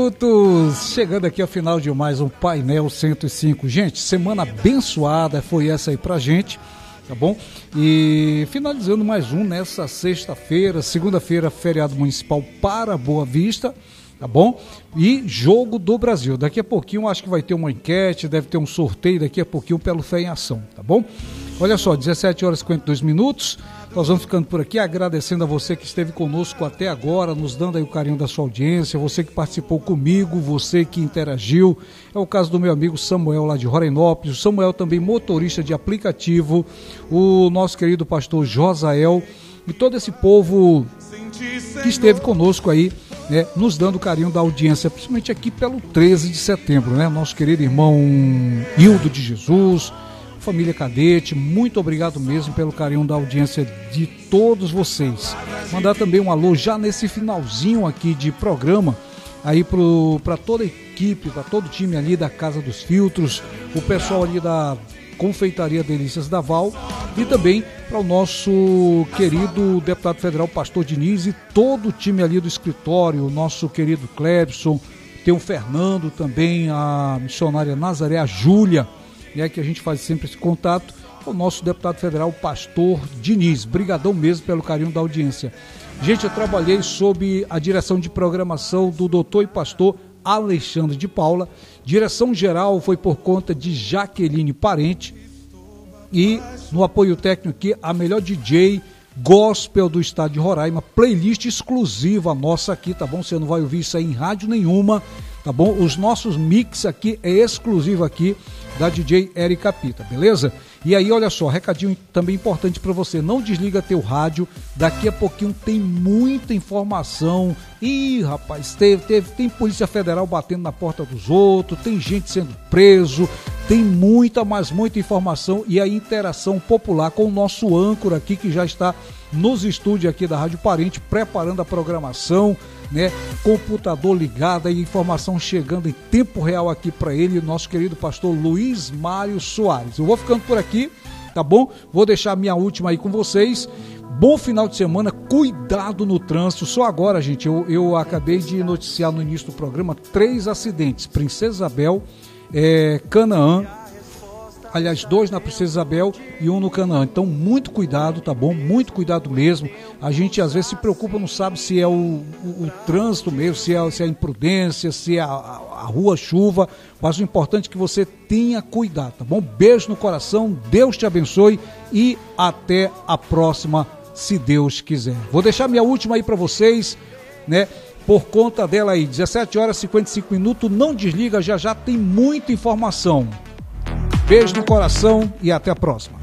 minutos, chegando aqui ao final de mais um Painel 105. Gente, semana abençoada foi essa aí pra gente, tá bom? E finalizando mais um nessa sexta-feira, segunda-feira, feriado municipal para Boa Vista, tá bom? E Jogo do Brasil. Daqui a pouquinho acho que vai ter uma enquete, deve ter um sorteio daqui a pouquinho pelo Fé em Ação, tá bom? Olha só, 17 horas e 52 minutos. Nós vamos ficando por aqui, agradecendo a você que esteve conosco até agora, nos dando aí o carinho da sua audiência, você que participou comigo, você que interagiu. É o caso do meu amigo Samuel lá de Rorainópolis, o Samuel também motorista de aplicativo, o nosso querido pastor Josael e todo esse povo que esteve conosco aí, né, nos dando o carinho da audiência, principalmente aqui pelo 13 de setembro, né? Nosso querido irmão Hildo de Jesus, família Cadete, muito obrigado mesmo pelo carinho da audiência de todos vocês. Mandar também um alô já nesse finalzinho aqui de programa aí para toda a equipe, para todo o time ali da Casa dos Filtros, o pessoal ali da Confeitaria Delícias da Val e também para o nosso querido deputado federal Pastor Diniz e todo o time ali do escritório, o nosso querido Clebson, tem o Fernando também, a missionária Nazaré, a Júlia, que a gente faz sempre esse contato, o nosso deputado federal, Pastor Diniz. Brigadão mesmo pelo carinho da audiência. Gente, eu trabalhei sob a direção de programação do doutor e pastor Alexandre de Paula. Direção geral foi por conta de Jaqueline Parente. E no apoio técnico aqui, a melhor DJ gospel do estado de Roraima, playlist exclusiva nossa aqui, tá bom? Você não vai ouvir isso aí em rádio nenhuma, tá bom? Os nossos mix aqui é exclusivo aqui da DJ Erika Pita, beleza? E aí, olha só, recadinho também importante para você, não desliga teu rádio, daqui a pouquinho tem muita informação. Ih, rapaz, tem Polícia Federal batendo na porta dos outros, tem gente sendo preso, tem muita, mas muita informação e a interação popular com o nosso âncora aqui que já está nos estúdios aqui da Rádio Parente, preparando a programação, né? Computador ligado, a informação chegando em tempo real aqui para ele, nosso querido pastor Luiz Mário Soares. Eu vou ficando por aqui, tá bom? Vou deixar a minha última aí com vocês. Bom final de semana, cuidado no trânsito. Só agora, gente, eu acabei de noticiar no início do programa 3 acidentes, Princesa Isabel, Canaã, aliás, 2 na Princesa Isabel e 1 no Canaã. Então, muito cuidado, tá bom? Muito cuidado mesmo. A gente, às vezes, se preocupa, não sabe se é o trânsito mesmo, se é a imprudência, se é a rua chuva. Mas o importante é que você tenha cuidado, tá bom? Beijo no coração, Deus te abençoe e até a próxima, se Deus quiser. Vou deixar minha última aí para vocês, né? Por conta dela aí, 17 horas e 55 minutos, não desliga, já tem muita informação. Beijo no coração e até a próxima.